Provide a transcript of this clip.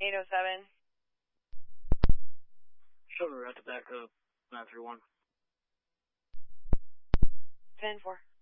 807. Shoulder route to back up, 931. 10-4.